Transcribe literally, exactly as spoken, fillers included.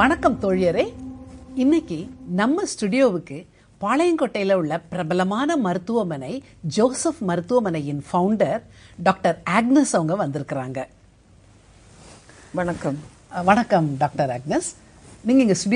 வணக்கம் தோழியரே. இன்னைக்கு நம்ம ஸ்டுடியோவுக்கு பாளையங்கோட்டையில் உள்ள பிரபலமான மருத்துவமனை ஜோசப் மருத்துவமனையின் ஃபவுண்டர் டாக்டர் ஆக்னஸ் அவங்க வந்திருக்கிறாங்க. வணக்கம். வணக்கம் டாக்டர் ஆக்னஸ். நீங்க இங்க